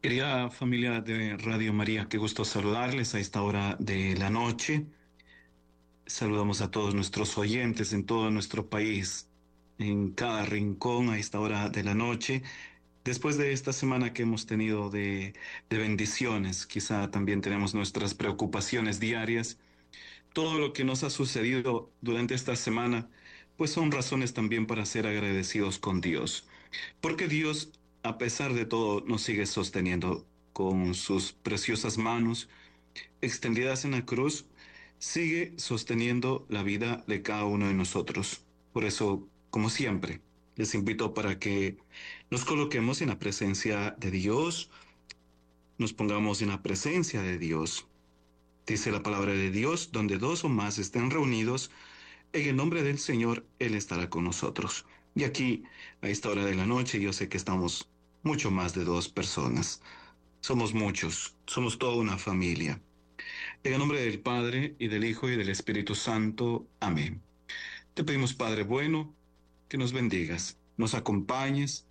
Querida familia de Radio María, qué gusto saludarles a esta hora de la noche. Saludamos a todos nuestros oyentes en todo nuestro país, en cada rincón a esta hora de la noche. Después de esta semana que hemos tenido de bendiciones, quizá también tenemos nuestras preocupaciones diarias. Todo lo que nos ha sucedido durante esta semana, pues son razones también para ser agradecidos con Dios. Porque Dios, a pesar de todo, nos sigue sosteniendo con sus preciosas manos extendidas en la cruz, sigue sosteniendo la vida de cada uno de nosotros. Por eso, como siempre, les invito para que nos coloquemos en la presencia de Dios, nos pongamos en la presencia de Dios. Dice la palabra de Dios, donde dos o más estén reunidos, en el nombre del Señor, Él estará con nosotros. Y aquí, a esta hora de la noche, yo sé que estamos mucho más de dos personas. Somos muchos, somos toda una familia. En el nombre del Padre, y del Hijo, y del Espíritu Santo. Amén. Te pedimos, Padre bueno, que nos bendigas, nos acompañes,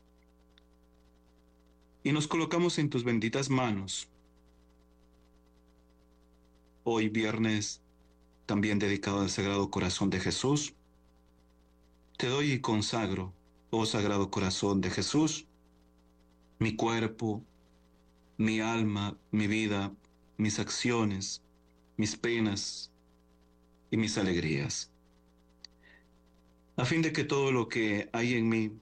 y nos colocamos en tus benditas manos. Hoy viernes, también dedicado al Sagrado Corazón de Jesús, te doy y consagro, oh Sagrado Corazón de Jesús, mi cuerpo, mi alma, mi vida, mis acciones, mis penas y mis alegrías, a fin de que todo lo que hay en mí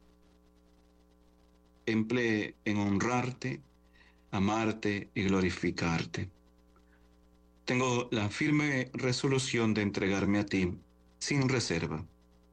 emplee en honrarte, amarte y glorificarte. Tengo la firme resolución de entregarme a ti sin reserva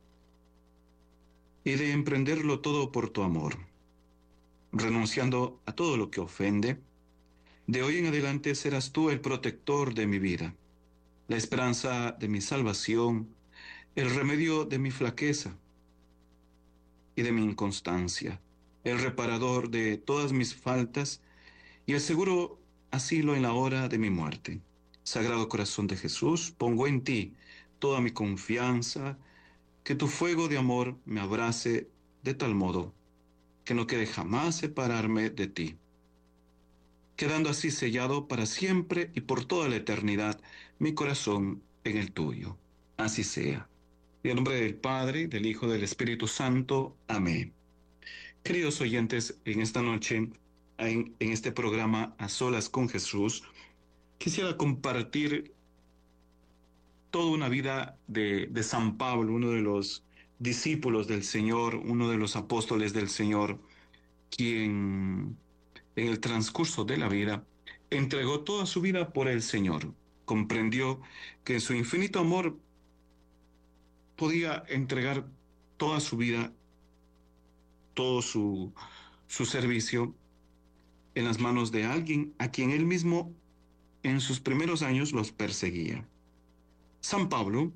y de emprenderlo todo por tu amor, renunciando a todo lo que ofende. De hoy en adelante serás tú el protector de mi vida, la esperanza de mi salvación, el remedio de mi flaqueza y de mi inconstancia, el reparador de todas mis faltas y el seguro asilo en la hora de mi muerte. Sagrado Corazón de Jesús, pongo en ti toda mi confianza, que tu fuego de amor me abrace de tal modo que no quede jamás separarme de ti, quedando así sellado para siempre y por toda la eternidad mi corazón en el tuyo. Así sea. En el nombre del Padre, del Hijo, del Espíritu Santo. Amén. Queridos oyentes, en esta noche, en este programa A Solas con Jesús, quisiera compartir toda una vida de San Pablo, uno de los discípulos del Señor, uno de los apóstoles del Señor, quien en el transcurso de la vida entregó toda su vida por el Señor. Comprendió que en su infinito amor podía entregar toda su vida, todo su servicio en las manos de alguien a quien él mismo en sus primeros años los perseguía. San Pablo,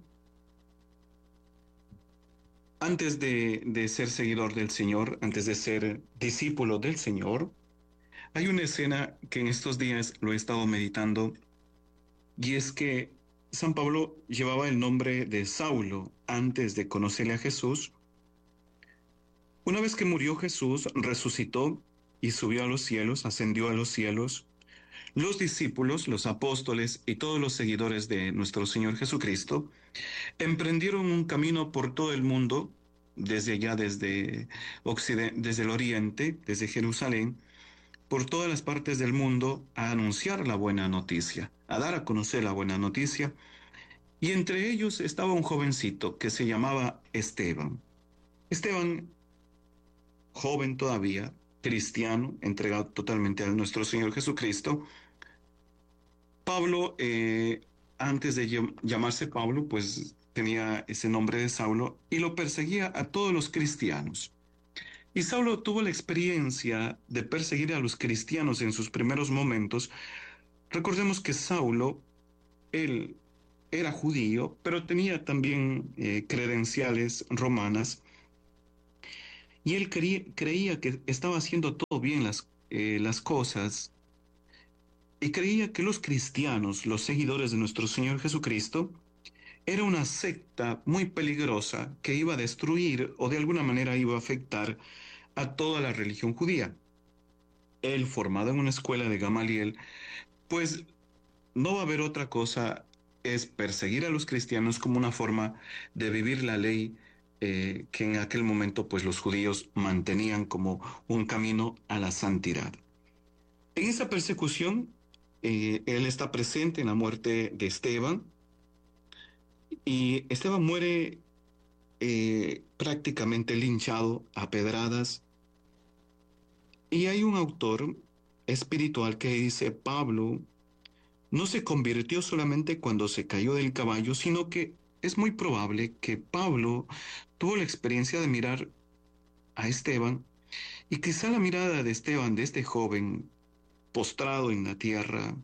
antes de ser seguidor del Señor, antes de ser discípulo del Señor, hay una escena que en estos días lo he estado meditando, y es que San Pablo llevaba el nombre de Saulo antes de conocerle a Jesús. Una vez que murió Jesús, resucitó y subió a los cielos, ascendió a los cielos. Los discípulos, los apóstoles y todos los seguidores de nuestro Señor Jesucristo emprendieron un camino por todo el mundo, desde allá, desde el oriente, desde Jerusalén, por todas las partes del mundo, a anunciar la buena noticia, a dar a conocer la buena noticia. Y entre ellos estaba un jovencito que se llamaba Esteban. Esteban, joven todavía, cristiano, entregado totalmente a nuestro Señor Jesucristo. Pablo, antes de llamarse Pablo, pues tenía ese nombre de Saulo y lo perseguía a todos los cristianos. Y Saulo tuvo la experiencia de perseguir a los cristianos en sus primeros momentos. Recordemos que Saulo, él era judío, pero tenía también credenciales romanas, y él creía que estaba haciendo todo bien las cosas, y creía que los cristianos, los seguidores de nuestro Señor Jesucristo, era una secta muy peligrosa que iba a destruir o de alguna manera iba a afectar a toda la religión judía. él formado en una escuela de Gamaliel, pues no va a haber otra cosa, es perseguir a los cristianos como una forma de vivir la ley que en aquel momento pues los judíos mantenían como un camino a la santidad. En esa persecución, él está presente en la muerte de Esteban y Esteban muere prácticamente linchado a pedradas. Y hay un autor espiritual que dice, Pablo no se convirtió solamente cuando se cayó del caballo, sino que es muy probable que Pablo tuvo la experiencia de mirar a Esteban y quizá la mirada de Esteban, de este joven postrado en la tierra,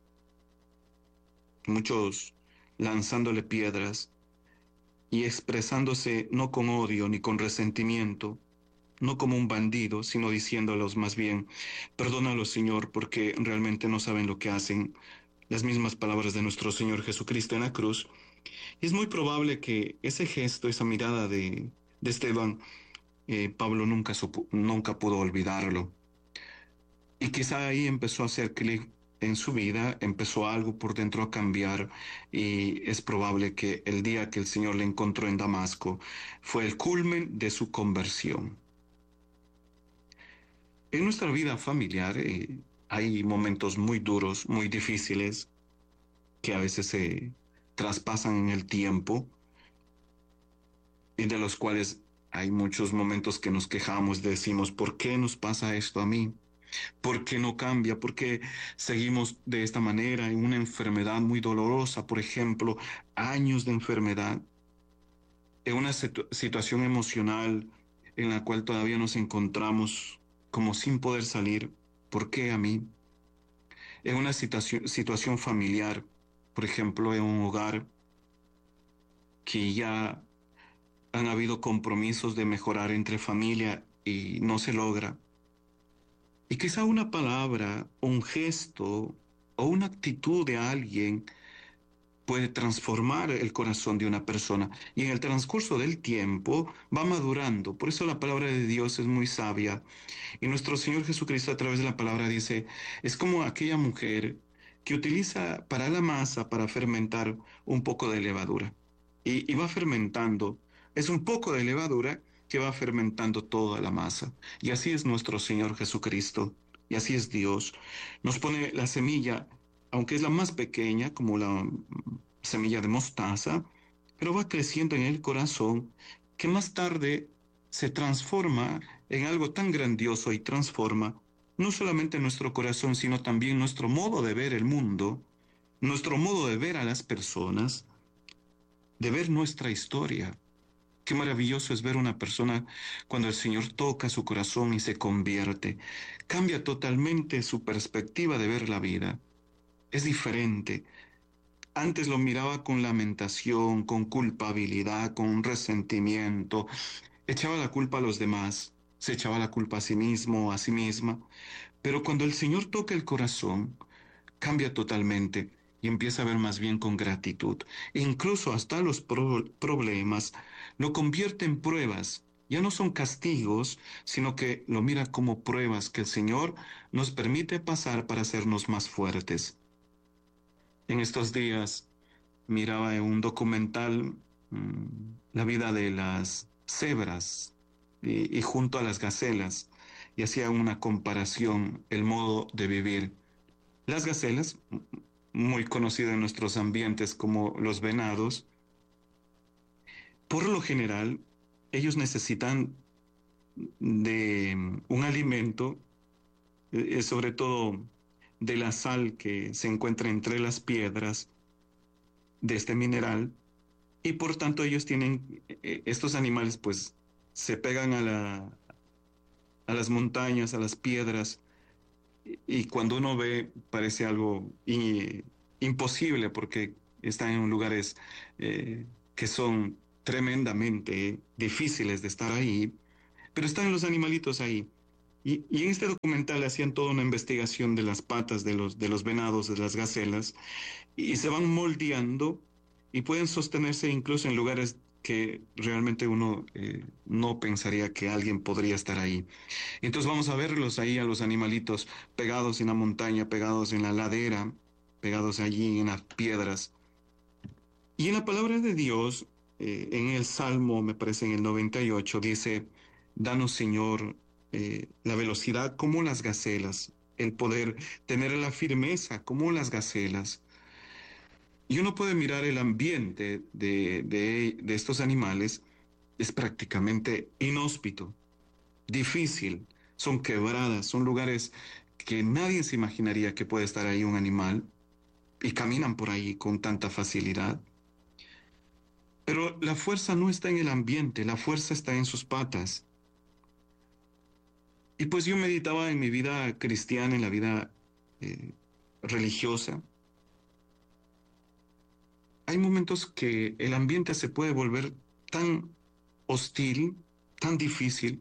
muchos lanzándole piedras y expresándose no con odio ni con resentimiento, no como un bandido, sino diciéndolos más bien, perdónalos, Señor, porque realmente no saben lo que hacen. Las mismas palabras de nuestro Señor Jesucristo en la cruz. Y es muy probable que ese gesto, esa mirada de Esteban, Pablo nunca pudo olvidarlo. Y quizá ahí empezó a hacer clic en su vida, empezó algo por dentro a cambiar y es probable que el día que el Señor le encontró en Damasco fue el culmen de su conversión. En nuestra vida familiar hay momentos muy duros, muy difíciles, que a veces se traspasan en el tiempo y de los cuales hay muchos momentos que nos quejamos, decimos, ¿por qué nos pasa esto a mí? ¿Por qué no cambia? ¿Por qué seguimos de esta manera en una enfermedad muy dolorosa, por ejemplo, años de enfermedad, en una situación emocional en la cual todavía nos encontramos como sin poder salir? ¿Por qué a mí? En una situación familiar, por ejemplo, en un hogar que ya han habido compromisos de mejorar entre familia y no se logra. Y quizá una palabra, un gesto o una actitud de alguien puede transformar el corazón de una persona y en el transcurso del tiempo va madurando. Por eso la palabra de Dios es muy sabia y nuestro Señor Jesucristo a través de la palabra dice, es como aquella mujer que utiliza para la masa, para fermentar un poco de levadura y va fermentando. Es un poco de levadura que va fermentando toda la masa. Y así es nuestro Señor Jesucristo. Y así es Dios. Nos pone la semilla, aunque es la más pequeña, como la semilla de mostaza, pero va creciendo en el corazón que más tarde se transforma en algo tan grandioso y transforma no solamente nuestro corazón, sino también nuestro modo de ver el mundo, nuestro modo de ver a las personas, de ver nuestra historia. Qué maravilloso es ver una persona cuando el Señor toca su corazón y se convierte. Cambia totalmente su perspectiva de ver la vida. Es diferente. Antes lo miraba con lamentación, con culpabilidad, con resentimiento. Echaba la culpa a los demás, se echaba la culpa a sí mismo, a sí misma. Pero cuando el Señor toca el corazón, cambia totalmente y empieza a ver más bien con gratitud. E incluso hasta los problemas lo convierte en pruebas. Ya no son castigos, sino que lo mira como pruebas que el Señor nos permite pasar para hacernos más fuertes. En estos días miraba en un documental la vida de las cebras y junto a las gacelas y hacía una comparación, el modo de vivir. Las gacelas, muy conocidas en nuestros ambientes como los venados, por lo general, ellos necesitan de un alimento, sobre todo de la sal que se encuentra entre las piedras de este mineral, y por tanto ellos tienen, estos animales pues se pegan a las montañas, a las piedras, y cuando uno ve parece algo imposible porque están en lugares que son tremendamente difíciles de estar ahí, pero están los animalitos ahí. Y en este documental hacían toda una investigación de las patas de los venados, de las gacelas, y se van moldeando y pueden sostenerse incluso en lugares que realmente uno no pensaría que alguien podría estar ahí. Entonces vamos a verlos ahí a los animalitos pegados en la montaña, pegados en la ladera, pegados allí en las piedras. Y en la palabra de Dios, en el Salmo, me parece en el 98, dice, danos Señor la velocidad como las gacelas, el poder tener la firmeza como las gacelas. Y uno puede mirar el ambiente de estos animales, es prácticamente inhóspito, difícil, son quebradas, son lugares que nadie se imaginaría que puede estar ahí un animal y caminan por ahí con tanta facilidad. Pero la fuerza no está en el ambiente, la fuerza está en sus patas. Y pues yo meditaba en mi vida cristiana, en la vida eh, religiosa. Hay momentos que el ambiente se puede volver tan hostil, tan difícil,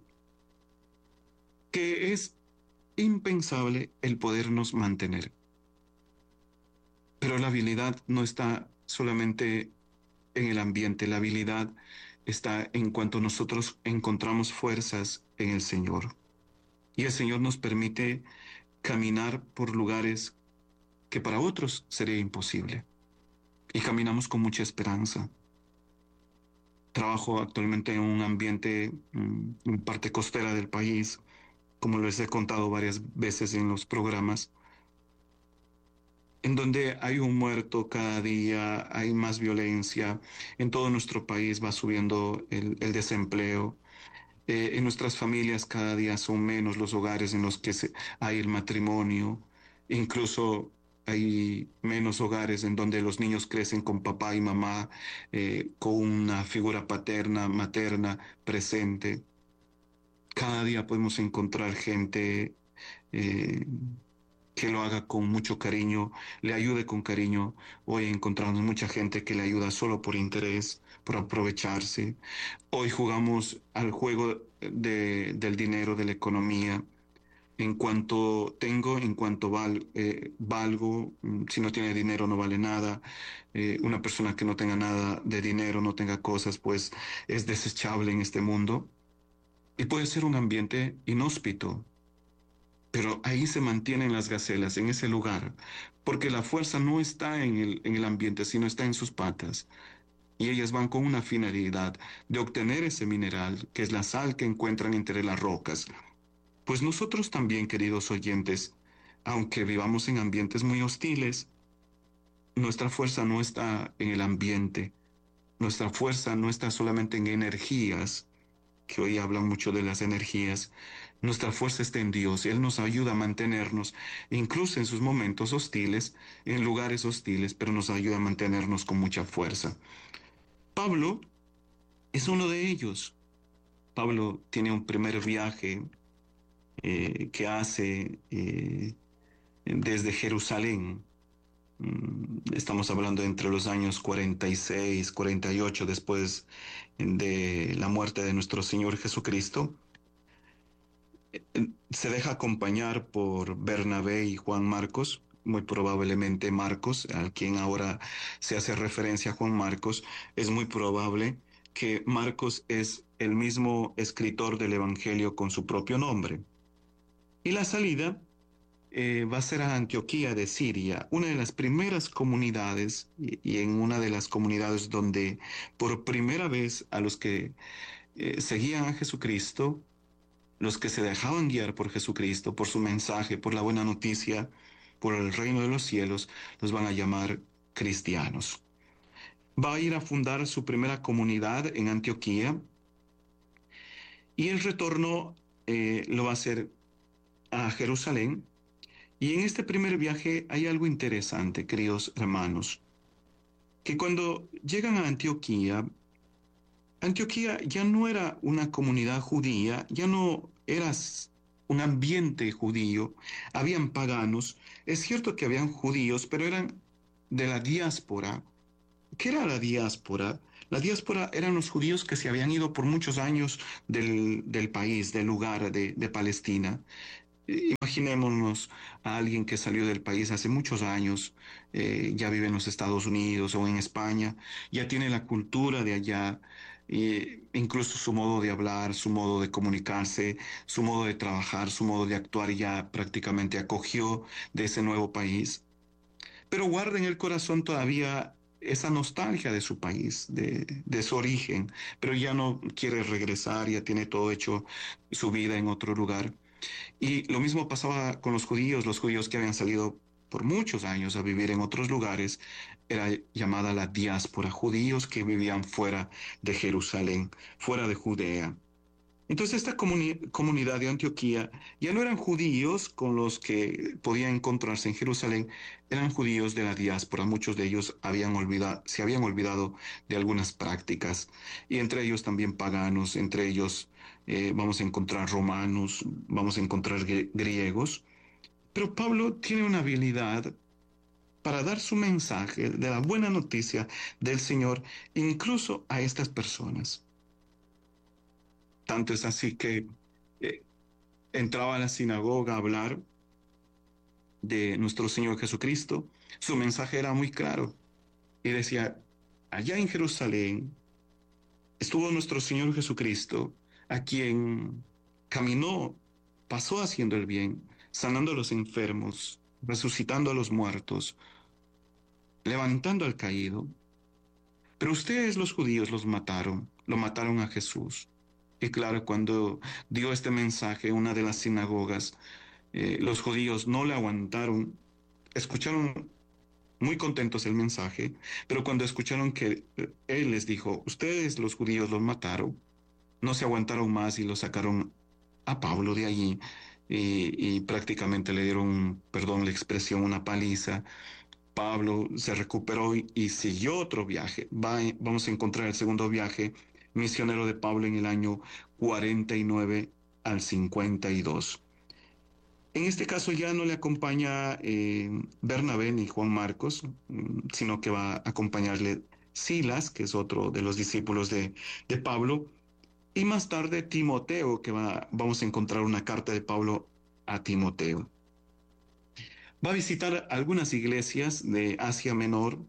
que es impensable el podernos mantener. Pero la habilidad no está solamente en el ambiente, la habilidad está en cuanto nosotros encontramos fuerzas en el Señor. Y el Señor nos permite caminar por lugares que para otros sería imposible. Y caminamos con mucha esperanza. Trabajo actualmente en un ambiente en parte costera del país, como les he contado varias veces en los programas, en donde hay un muerto cada día, hay más violencia, en todo nuestro país va subiendo el desempleo. En nuestras familias cada día son menos los hogares en los que hay el matrimonio, incluso hay menos hogares en donde los niños crecen con papá y mamá, con una figura paterna, materna presente. Cada día podemos encontrar gente eh, que lo haga con mucho cariño, le ayude con cariño. Hoy encontramos mucha gente que le ayuda solo por interés, por aprovecharse. Hoy jugamos al juego del dinero, de la economía. En cuanto tengo, en cuanto valgo, si no tiene dinero no vale nada. Una persona que no tenga nada de dinero, no tenga cosas, pues es desechable en este mundo. Y puede ser un ambiente inhóspito, pero ahí se mantienen las gacelas, en ese lugar, porque la fuerza no está en el ambiente, sino está en sus patas. Y ellas van con una finalidad de obtener ese mineral, que es la sal que encuentran entre las rocas. Pues nosotros también, queridos oyentes, aunque vivamos en ambientes muy hostiles, nuestra fuerza no está en el ambiente, nuestra fuerza no está solamente en energías, que hoy hablan mucho de las energías. Nuestra fuerza está en Dios. Él nos ayuda a mantenernos, incluso en sus momentos hostiles, en lugares hostiles, pero nos ayuda a mantenernos con mucha fuerza. Pablo es uno de ellos. Pablo tiene un primer viaje que hace desde Jerusalén. Estamos hablando entre los años 46, 48, después de la muerte de nuestro Señor Jesucristo. Se deja acompañar por Bernabé y Juan Marcos, muy probablemente Marcos, al quien ahora se hace referencia a Juan Marcos, es muy probable que Marcos es el mismo escritor del Evangelio con su propio nombre. Y la salida va a ser a Antioquía de Siria, una de las primeras comunidades y en una de las comunidades donde por primera vez a los que seguían a Jesucristo, los que se dejaban guiar por Jesucristo, por su mensaje, por la buena noticia, por el reino de los cielos, los van a llamar cristianos. Va a ir a fundar su primera comunidad en Antioquía y el retorno lo va a hacer a Jerusalén. Y en este primer viaje hay algo interesante, queridos hermanos, que cuando llegan a Antioquía, Antioquía ya no era una comunidad judía, ya no era un ambiente judío, habían paganos, es cierto que habían judíos, pero eran de la diáspora. ¿Qué era la diáspora? La diáspora eran los judíos que se habían ido por muchos años del país, del lugar de Palestina. Imaginémonos a alguien que salió del país hace muchos años, ya vive en los Estados Unidos o en España, ya tiene la cultura de allá, incluso su modo de hablar, su modo de comunicarse, su modo de trabajar, su modo de actuar ya prácticamente acogió de ese nuevo país, pero guarda en el corazón todavía esa nostalgia de su país, de su origen, pero ya no quiere regresar, ya tiene todo hecho su vida en otro lugar. Y lo mismo pasaba con los judíos que habían salido por muchos años a vivir en otros lugares, era llamada la diáspora, judíos que vivían fuera de Jerusalén, fuera de Judea. Entonces esta comunidad de Antioquía ya no eran judíos con los que podían encontrarse en Jerusalén, eran judíos de la diáspora. Muchos de ellos se habían olvidado de algunas prácticas y entre ellos también paganos, entre ellos vamos a encontrar romanos, vamos a encontrar griegos. Pero Pablo tiene una habilidad para dar su mensaje de la buena noticia del Señor incluso a estas personas. Tanto es así que eh, entraba a la sinagoga a hablar de nuestro Señor Jesucristo. Su mensaje era muy claro y decía, allá en Jerusalén estuvo nuestro Señor Jesucristo, a quien caminó, pasó haciendo el bien, sanando a los enfermos, resucitando a los muertos, levantando al caído. Pero ustedes los judíos lo mataron a Jesús. Y claro, cuando dio este mensaje, una de las sinagogas, los judíos no le aguantaron, escucharon muy contentos el mensaje, pero cuando escucharon que él les dijo, ustedes los judíos los mataron, no se aguantaron más y lo sacaron a Pablo de allí y prácticamente le dieron, perdón la expresión, una paliza. Pablo se recuperó y siguió otro viaje. Vamos a encontrar el segundo viaje misionero de Pablo en el año 49 al 52. En este caso ya no le acompaña Bernabé ni Juan Marcos, sino que va a acompañarle Silas, que es otro de los discípulos de Pablo, y más tarde Timoteo, vamos a encontrar una carta de Pablo a Timoteo. Va a visitar algunas iglesias de Asia Menor.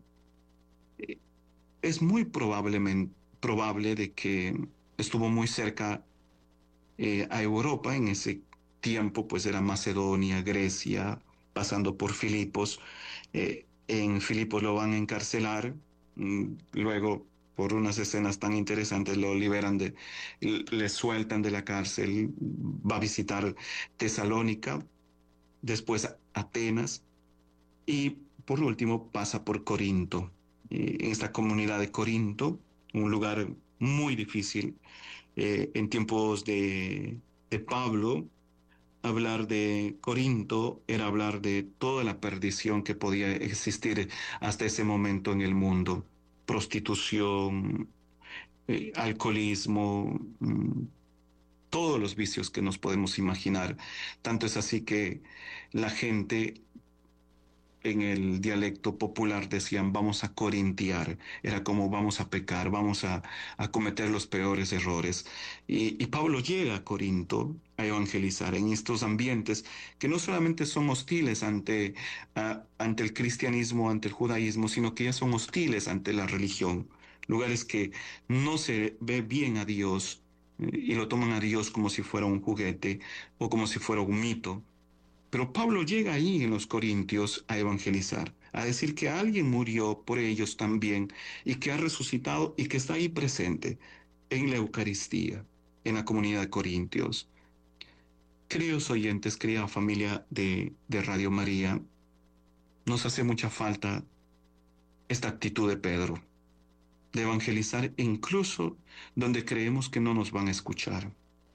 Es muy probable de que estuvo muy cerca a Europa en ese tiempo, pues era Macedonia, Grecia, pasando por Filipos. En Filipos lo van a encarcelar, luego por unas escenas tan interesantes lo liberan le sueltan de la cárcel, va a visitar Tesalónica, después Atenas y por último pasa por Corinto. En esta comunidad de Corinto, un lugar muy difícil, en tiempos de Pablo, hablar de Corinto era hablar de toda la perdición que podía existir hasta ese momento en el mundo. Prostitución, alcoholismo, todos los vicios que nos podemos imaginar. Tanto es así que la gente en el dialecto popular decían vamos a corintiar, era como vamos a pecar, a cometer los peores errores. Y Pablo llega a Corinto a evangelizar en estos ambientes que no solamente son hostiles ante el cristianismo, ante el judaísmo, sino que ya son hostiles ante la religión, lugares que no se ve bien a Dios y lo toman a Dios como si fuera un juguete o como si fuera un mito. Pero Pablo llega ahí en los Corintios a evangelizar, a decir que alguien murió por ellos también y que ha resucitado y que está ahí presente en la Eucaristía, en la comunidad de Corintios. Queridos oyentes, querida familia de Radio María, nos hace mucha falta esta actitud de Pedro, de evangelizar incluso donde creemos que no nos van a escuchar.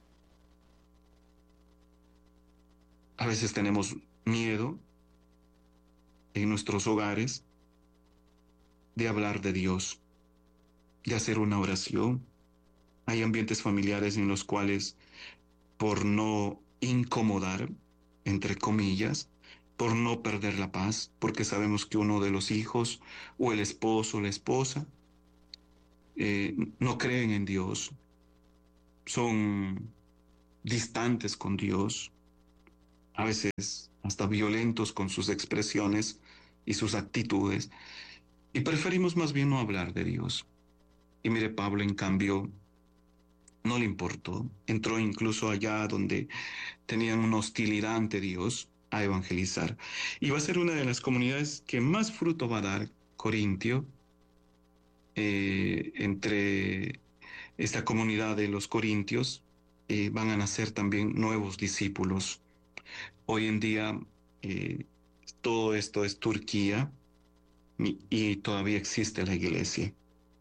A veces tenemos miedo en nuestros hogares de hablar de Dios, de hacer una oración. Hay ambientes familiares en los cuales, por no incomodar, entre comillas, por no perder la paz, porque sabemos que uno de los hijos o el esposo o la esposa no creen en Dios, son distantes con Dios, a veces hasta violentos con sus expresiones y sus actitudes, y preferimos más bien no hablar de Dios. Y mire, Pablo, en cambio, no le importó. Entró incluso allá donde tenían una hostilidad ante Dios a evangelizar. Y va a ser una de las comunidades que más fruto va a dar, Corintio, entre esta comunidad de los corintios, van a nacer también nuevos discípulos. Hoy en día eh, todo esto es Turquía y todavía existe la iglesia.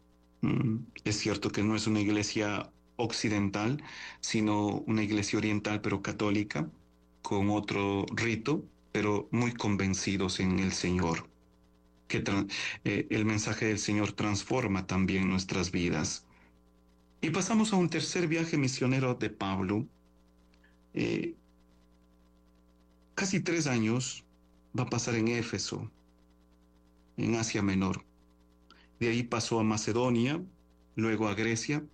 Es cierto que no es una iglesia occidental, sino una iglesia oriental, pero católica, con otro rito, pero muy convencidos en el Señor, que el mensaje del Señor transforma también nuestras vidas. Y pasamos a un tercer viaje misionero de Pablo. Eh, Casi 3 años va a pasar en Éfeso, en Asia Menor. De ahí pasó a Macedonia, luego a Grecia,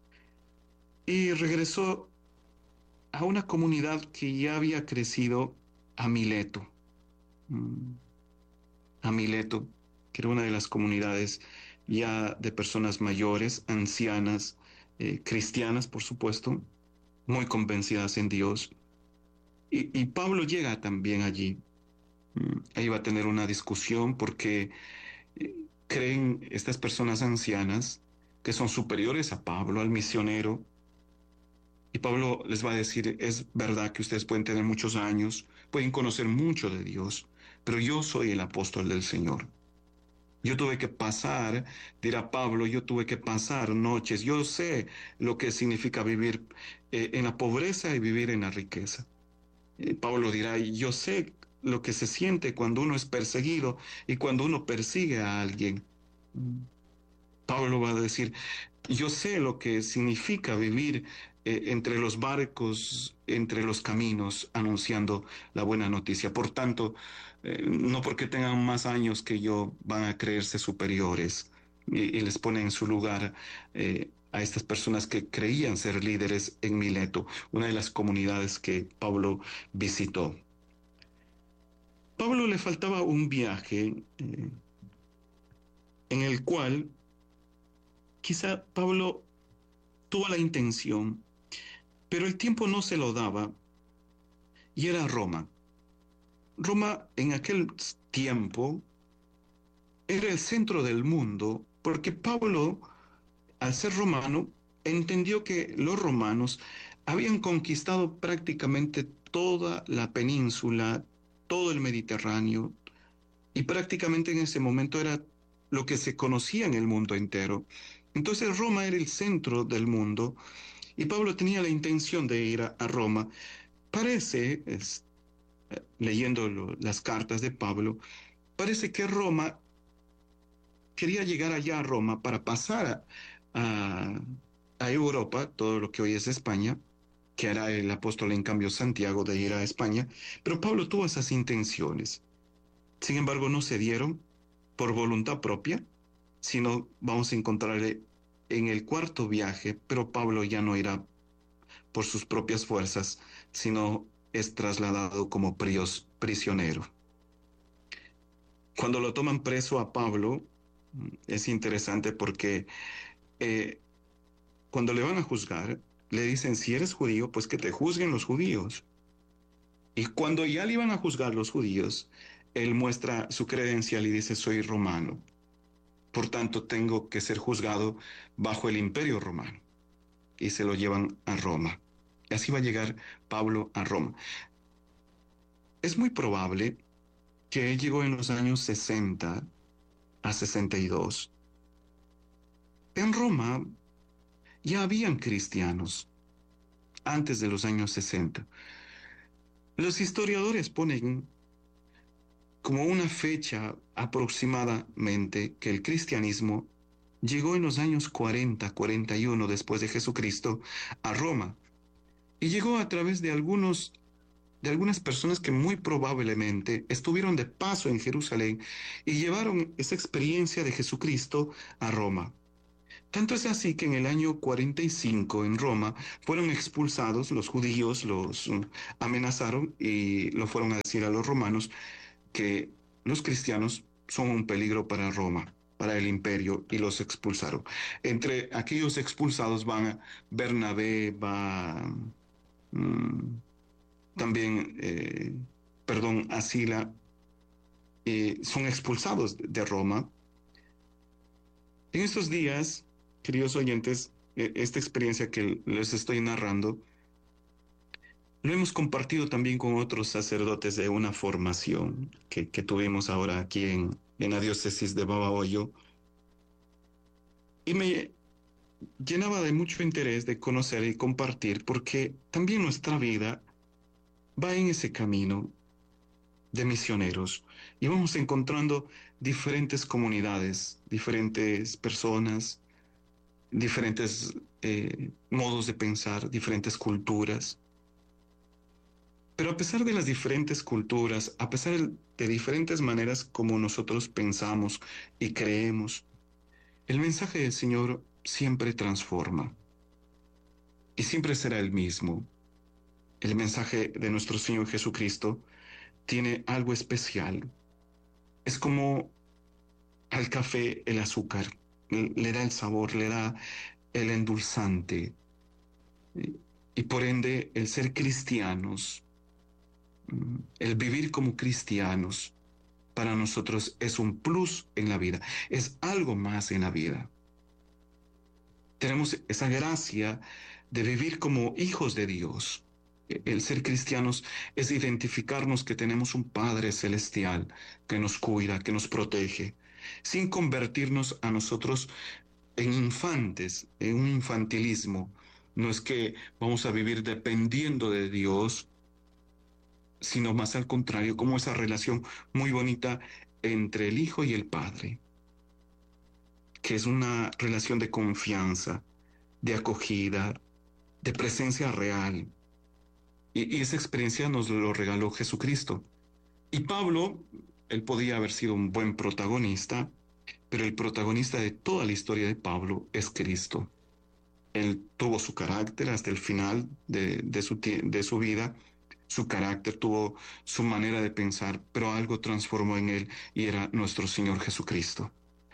y regresó a una comunidad que ya había crecido, a Mileto. Mm, a Mileto, que era una de las comunidades ya de personas mayores, ancianas, cristianas, por supuesto, muy convencidas en Dios. Y Pablo llega también allí. Ahí va a tener una discusión porque creen estas personas ancianas que son superiores a Pablo, al misionero. Y Pablo les va a decir, es verdad que ustedes pueden tener muchos años, pueden conocer mucho de Dios, pero yo soy el apóstol del Señor. Yo tuve que pasar, dirá Pablo, yo tuve que pasar noches. Yo sé lo que significa vivir en la pobreza y vivir en la riqueza. Pablo dirá, yo sé lo que se siente cuando uno es perseguido y cuando uno persigue a alguien. Pablo va a decir, yo sé lo que significa vivir entre los barcos, entre los caminos, anunciando la buena noticia. Por tanto, no porque tengan más años que yo van a creerse superiores y les pone en su lugar a estas personas que creían ser líderes en Mileto, una de las comunidades que Pablo visitó. Pablo le faltaba un viaje en el cual quizá Pablo tuvo la intención, pero el tiempo no se lo daba, y era Roma. Roma en aquel tiempo era el centro del mundo, porque Pablo, al ser romano, entendió que los romanos habían conquistado prácticamente toda la península, todo el Mediterráneo, y prácticamente en ese momento era lo que se conocía en el mundo entero. Entonces Roma era el centro del mundo y Pablo tenía la intención de ir a Roma. Parece, leyendo las cartas de Pablo, parece que Roma quería llegar allá a Roma para pasar a Europa, todo lo que hoy es España, que hará el apóstol en cambio Santiago de ir a España, pero Pablo tuvo esas intenciones. Sin embargo, no se dieron por voluntad propia, sino vamos a encontrarle en el cuarto viaje, pero Pablo ya no irá por sus propias fuerzas, sino es trasladado como prisionero. Cuando lo toman preso a Pablo, es interesante porque eh, cuando le van a juzgar, le dicen, si eres judío, pues que te juzguen los judíos. Y cuando ya le iban a juzgar los judíos, él muestra su credencial y dice, soy romano. Por tanto, tengo que ser juzgado bajo el imperio romano. Y se lo llevan a Roma. Y así va a llegar Pablo a Roma. Es muy probable que él llegó en los años 60 a 62. En Roma ya habían cristianos antes de los años 60. Los historiadores ponen como una fecha aproximadamente que el cristianismo llegó en los años 40, 41 después de Jesucristo a Roma. Y llegó a través de algunas personas que muy probablemente estuvieron de paso en Jerusalén y llevaron esa experiencia de Jesucristo a Roma. Tanto es así que en el año 45 en Roma fueron expulsados los judíos, los amenazaron y lo fueron a decir a los romanos que los cristianos son un peligro para Roma, para el imperio, y los expulsaron. Entre aquellos expulsados van Bernabé, va mm, también, perdón, Asila, son expulsados de Roma. En estos días, queridos oyentes, esta experiencia que les estoy narrando, lo hemos compartido también con otros sacerdotes de una formación que tuvimos ahora aquí en la diócesis de Babahoyo, y me llenaba de mucho interés de conocer y compartir, porque también nuestra vida va en ese camino de misioneros y vamos encontrando diferentes comunidades, diferentes personas, diferentes modos de pensar, diferentes culturas. Pero a pesar de las diferentes culturas, a pesar de diferentes maneras como nosotros pensamos y creemos, el mensaje del Señor siempre transforma y siempre será el mismo. El mensaje de nuestro Señor Jesucristo tiene algo especial. Es como al café el azúcar, le da el sabor, le da el endulzante. Y por ende, el ser cristianos, el vivir como cristianos, para nosotros es un plus en la vida, es algo más en la vida. Tenemos esa gracia de vivir como hijos de Dios. El ser cristianos es identificarnos que tenemos un Padre celestial que nos cuida, que nos protege, sin convertirnos a nosotros en infantes, en un infantilismo. No es que vamos a vivir dependiendo de Dios, sino más al contrario, como esa relación muy bonita entre el Hijo y el Padre, que es una relación de confianza, de acogida, de presencia real. Y esa experiencia nos lo regaló Jesucristo. Y Pablo, él podía haber sido un buen protagonista, pero el protagonista de toda la historia de Pablo es Cristo. Él tuvo su carácter hasta el final de su vida, su carácter, tuvo su manera de pensar, pero algo transformó en él y era nuestro Señor Jesucristo.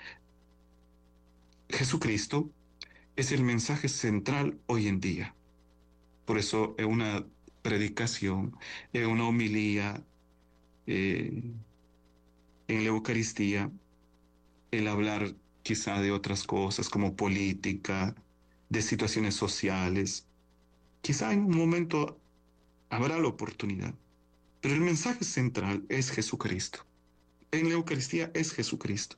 Jesucristo es el mensaje central hoy en día. Por eso es una predicación, es una homilía, eh, en la Eucaristía, el hablar quizá de otras cosas como política, de situaciones sociales. Quizá en un momento habrá la oportunidad, pero el mensaje central es Jesucristo. En la Eucaristía es Jesucristo.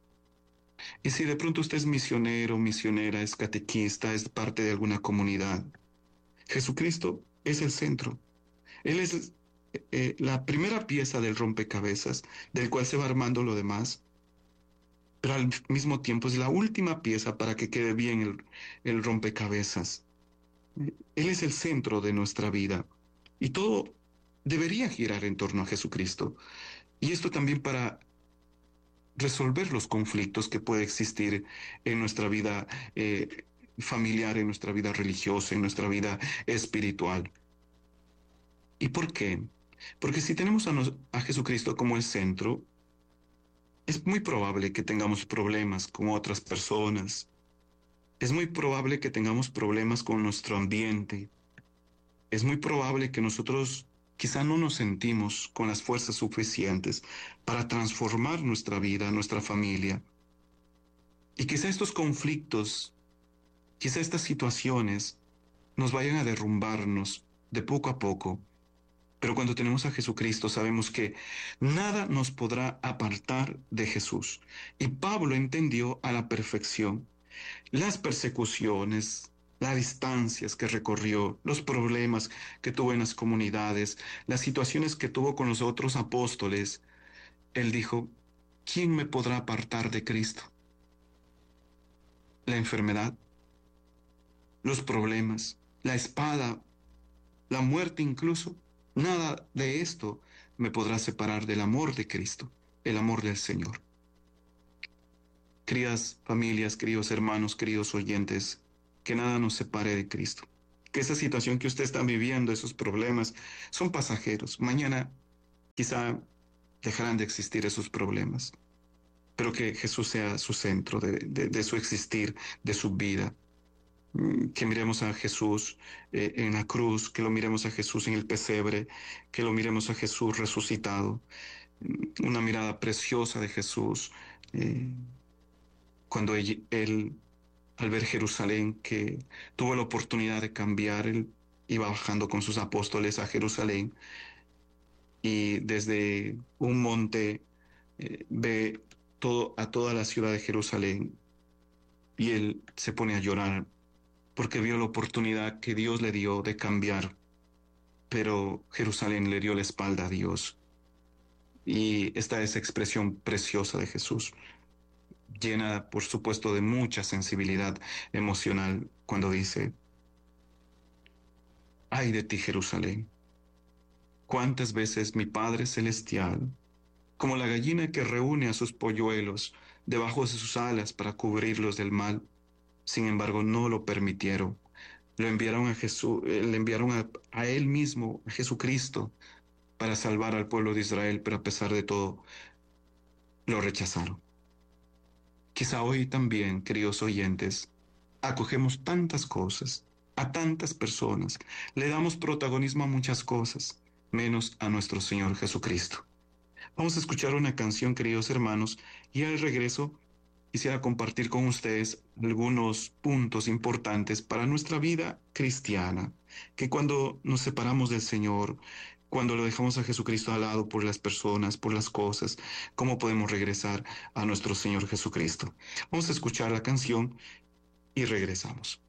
Y si de pronto usted es misionero, misionera, es catequista, es parte de alguna comunidad, Jesucristo es el centro. Él es la primera pieza del rompecabezas, del cual se va armando lo demás, pero al mismo tiempo es la última pieza para que quede bien el rompecabezas. Él es el centro de nuestra vida y todo debería girar en torno a Jesucristo. Y esto también para resolver los conflictos que puede existir en nuestra vida familiar, en nuestra vida religiosa, en nuestra vida espiritual. ¿Y por qué? Porque si tenemos a Jesucristo como el centro, es muy probable que tengamos problemas con otras personas. Es muy probable que tengamos problemas con nuestro ambiente. Es muy probable que nosotros quizá no nos sentimos con las fuerzas suficientes para transformar nuestra vida, nuestra familia. Y quizá estos conflictos, quizá estas situaciones nos vayan a derrumbarnos de poco a poco. Pero cuando tenemos a Jesucristo sabemos que nada nos podrá apartar de Jesús. Y Pablo entendió a la perfección las persecuciones, las distancias que recorrió, los problemas que tuvo en las comunidades, las situaciones que tuvo con los otros apóstoles. Él dijo, ¿quién me podrá apartar de Cristo? La enfermedad, los problemas, la espada, la muerte incluso. Nada de esto me podrá separar del amor de Cristo, el amor del Señor. Queridas familias, queridos hermanos, queridos oyentes, que nada nos separe de Cristo. Que esa situación que usted está viviendo, esos problemas, son pasajeros. Mañana quizá dejarán de existir esos problemas, pero que Jesús sea su centro de su existir, de su vida. Que miremos a Jesús en la cruz, que lo miremos a Jesús en el pesebre, que lo miremos a Jesús resucitado. Una mirada preciosa de Jesús cuando él, al ver Jerusalén, que tuvo la oportunidad de cambiar, él iba bajando con sus apóstoles a Jerusalén y desde un monte ve a toda la ciudad de Jerusalén y él se pone a llorar porque vio la oportunidad que Dios le dio de cambiar, pero Jerusalén le dio la espalda a Dios. Y esta es expresión preciosa de Jesús, llena, por supuesto, de mucha sensibilidad emocional cuando dice, ay de ti, Jerusalén, cuántas veces mi Padre Celestial, como la gallina que reúne a sus polluelos debajo de sus alas para cubrirlos del mal, sin embargo no lo permitieron. Lo enviaron a Jesús, le enviaron a él mismo, a Jesucristo, para salvar al pueblo de Israel, pero a pesar de todo, lo rechazaron. Quizá hoy también, queridos oyentes, acogemos tantas cosas, a tantas personas, le damos protagonismo a muchas cosas, menos a nuestro Señor Jesucristo. Vamos a escuchar una canción, queridos hermanos, y al regreso quisiera compartir con ustedes algunos puntos importantes para nuestra vida cristiana, que cuando nos separamos del Señor, cuando lo dejamos a Jesucristo al lado por las personas, por las cosas, ¿cómo podemos regresar a nuestro Señor Jesucristo? Vamos a escuchar la canción y regresamos.